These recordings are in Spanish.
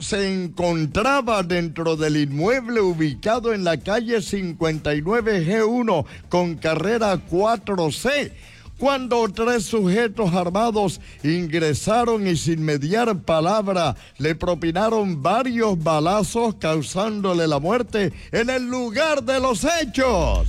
se encontraba dentro del inmueble ubicado en la calle 59G1 con carrera 4C, cuando 3 sujetos armados ingresaron y sin mediar palabra le propinaron varios balazos, causándole la muerte en el lugar de los hechos.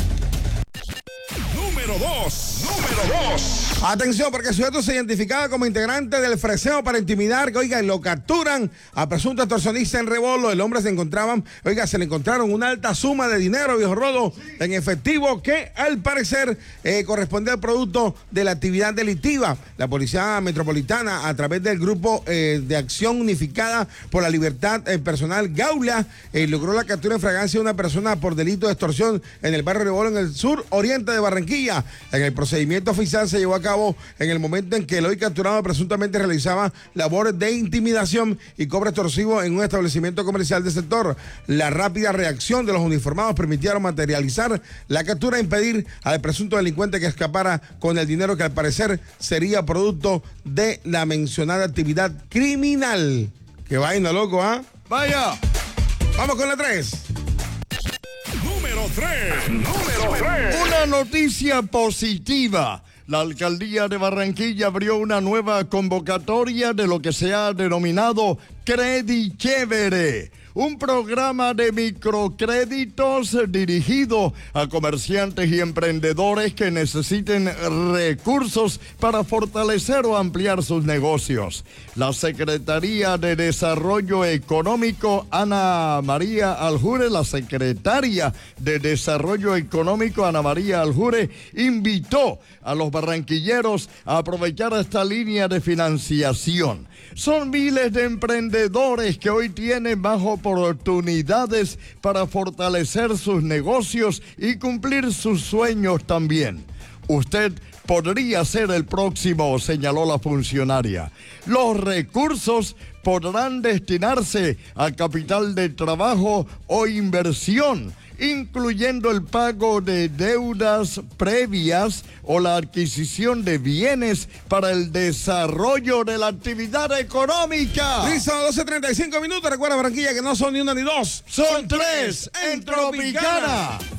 Número 2. Atención, porque el sujeto se identificaba como integrante del freseo para intimidar, que oiga, lo capturan a presunto extorsionista en Rebolo. El hombre se le encontraron una alta suma de dinero, viejo rodo, en efectivo, que al parecer corresponde al producto de la actividad delictiva. La Policía Metropolitana, a través del Grupo de Acción Unificada por la Libertad Personal, Gaula, logró la captura en fragancia de una persona por delito de extorsión en el barrio Rebolo, en el sur oriente de Barranquilla. En el procedimiento oficial se llevó a cabo en el momento en que el hoy capturado presuntamente realizaba labores de intimidación y cobro extorsivo en un establecimiento comercial del sector. La rápida reacción de los uniformados permitieron materializar la captura e impedir al presunto delincuente que escapara con el dinero que al parecer sería producto de la mencionada actividad criminal. Qué vaina, loco, ¿ah? ¡Vaya! Vamos con la 3. Número 3. Una noticia positiva. La alcaldía de Barranquilla abrió una nueva convocatoria de lo que se ha denominado Credi Chévere, un programa de microcréditos dirigido a comerciantes y emprendedores que necesiten recursos para fortalecer o ampliar sus negocios. La Secretaría de Desarrollo Económico, Ana María Aljure, la secretaria de Desarrollo Económico, Ana María Aljure, invitó a los barranquilleros a aprovechar esta línea de financiación. Son miles de emprendedores que hoy tienen más oportunidades para fortalecer sus negocios y cumplir sus sueños también. Usted podría ser el próximo, señaló la funcionaria. Los recursos podrán destinarse a capital de trabajo o inversión, incluyendo el pago de deudas previas o la adquisición de bienes para el desarrollo de la actividad económica. Listo, 12:35 minutos. Recuerda, Barranquilla, que no son ni una ni dos. Son 3 en Tropicana.